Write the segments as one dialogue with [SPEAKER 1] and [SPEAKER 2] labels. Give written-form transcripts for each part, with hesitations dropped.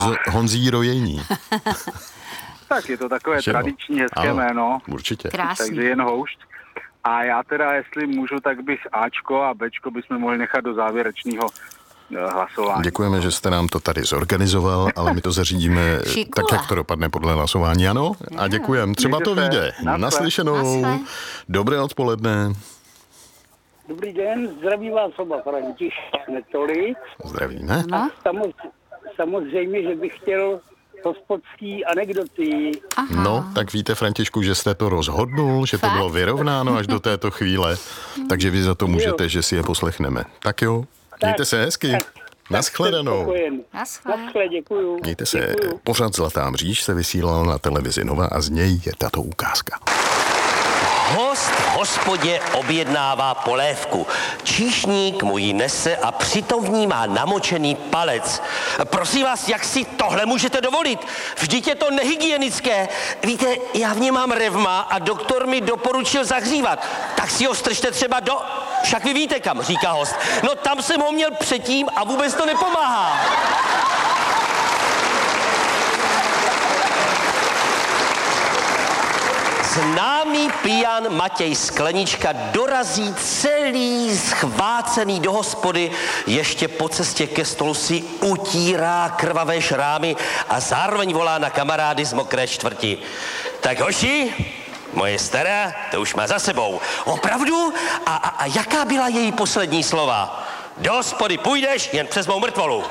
[SPEAKER 1] Honzí Rojení.
[SPEAKER 2] Tak je to takové tradiční, hezké jméno.
[SPEAKER 1] Určitě.
[SPEAKER 3] Krásný.
[SPEAKER 2] Takže jen houšť. A já teda, jestli můžu, tak bych Ačko a Bčko bychom mohli nechat do závěrečného hlasování.
[SPEAKER 1] Děkujeme, že jste nám to tady zorganizoval, ale my to zařídíme tak, jak to dopadne podle hlasování, ano? A děkujeme. Třeba to vyjde. Naslyšenou. Dobré odpoledne.
[SPEAKER 4] Dobrý den, zdraví vás oba, František Netolic.
[SPEAKER 1] Zdravíme.
[SPEAKER 3] No.
[SPEAKER 4] Samozřejmě, že bych chtěl hospodský anekdoty.
[SPEAKER 3] Aha.
[SPEAKER 1] No, tak víte, Františku, že jste to rozhodnul, že to bylo vyrovnáno až do této chvíle, takže vy za to můžete, že si je poslechneme. Tak jo, mějte se hezky. Naschledanou.
[SPEAKER 4] Naschle, děkuju.
[SPEAKER 1] Mějte se. Pořad Zlatá mříž se vysílal na televizi Nova a z něj je tato ukázka.
[SPEAKER 5] Host v hospodě objednává polévku. Číšník mu ji nese a přitom v ní má namočený palec. Prosím vás, jak si tohle můžete dovolit? Vždyť je to nehygienické. Víte, já v něm mám revma a doktor mi doporučil zahřívat. Tak si ho strčte třeba do... Však vy víte kam, říká host. No tam jsem ho měl předtím a vůbec to nepomáhá. Známý pijan Matěj Sklenička dorazí celý schvácený do hospody, ještě po cestě ke stolu si utírá krvavé šrámy a zároveň volá na kamarády z mokré čtvrti. Tak hoši, moje stará, to už má za sebou. Opravdu? A jaká byla její poslední slova? Do hospody půjdeš jen přes mou mrtvolu.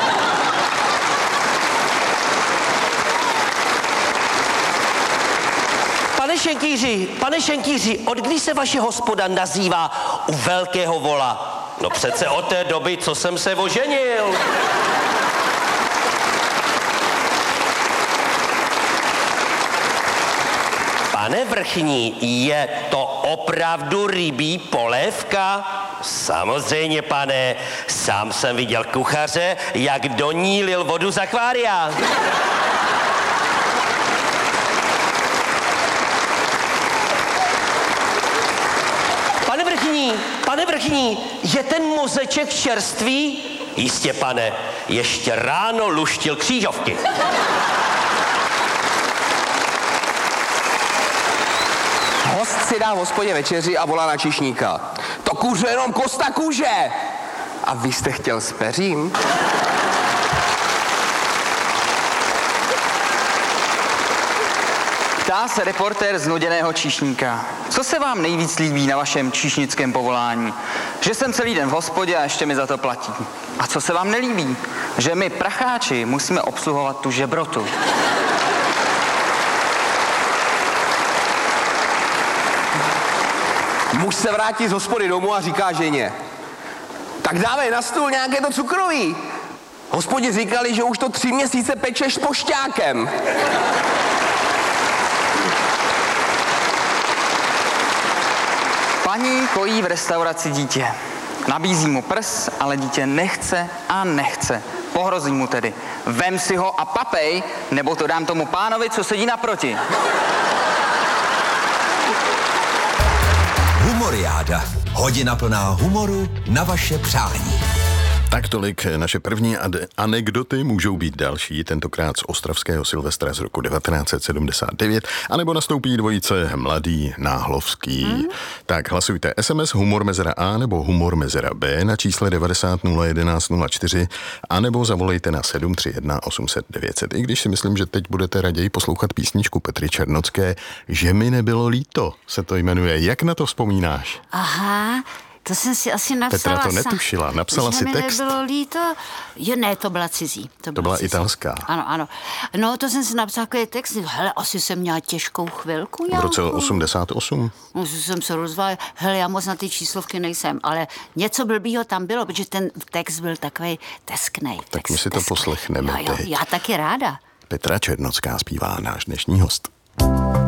[SPEAKER 5] Pane Šenkýři, od kdy se vaše hospoda nazývá u velkého vola? No přece od té doby, co jsem se oženil. Pane vrchní, je to opravdu rybí polévka? Samozřejmě, pane, sám jsem viděl kuchaře, jak do ní lil vodu z akvária. Pane vrchní, je ten mozeček čerstvý? Jistě, pane, ještě ráno luštil křížovky.
[SPEAKER 6] Host si dá v hospodě večeři a volá na číšníka. To kuře jenom kosta kůže. A vy jste chtěl s peřím?
[SPEAKER 7] Ptá se reportér znuděného číšníka. Co se vám nejvíc líbí na vašem číšnickém povolání? Že jsem celý den v hospodě a ještě mi za to platí. A co se vám nelíbí? Že my, pracháči, musíme obsluhovat tu žebrotu.
[SPEAKER 6] Muž se vrátí z hospody domů a říká ženě. Tak dávej na stůl nějaké to cukroví. Hospodě říkali, že už to 3 měsíce pečeš s pošťákem.
[SPEAKER 7] Paní kojí v restauraci dítě. Nabízí mu prs, ale dítě nechce a nechce. Pohrozí mu tedy. Vem si ho a papej, nebo to dám tomu pánovi, co sedí naproti.
[SPEAKER 8] Humoriáda. Hodina plná humoru na vaše přání.
[SPEAKER 1] Tak tolik naše první anekdoty, můžou být další, tentokrát z ostravského Silvestra z roku 1979, anebo nastoupí dvojice Mladý Náhlovský. Tak hlasujte SMS humor mezera A nebo humor mezera B na čísle 90 011 04, anebo zavolejte na 731 800 900. I když si myslím, že teď budete raději poslouchat písničku Petry Černocké, Že mi nebylo líto, se to jmenuje. Jak na to vzpomínáš?
[SPEAKER 3] Aha, to jsem si asi napsala.
[SPEAKER 1] Petra to netušila, napsala si text.
[SPEAKER 3] Že mi nebylo líto. Jo, ne, to byla cizí.
[SPEAKER 1] To byla cizí. Italská.
[SPEAKER 3] Ano. No, to jsem si napsala takový text. Hele, asi jsem měla těžkou chvilku.
[SPEAKER 1] V roce 88?
[SPEAKER 3] No, jsem se rozvala. Hele, já moc na ty číslovky nejsem, ale něco blbýho tam bylo, protože ten text byl takový tesknej.
[SPEAKER 1] Tak my si to poslechneme
[SPEAKER 3] jo,
[SPEAKER 1] teď.
[SPEAKER 3] Já taky ráda.
[SPEAKER 1] Petra Černocká zpívá, náš dnešní host.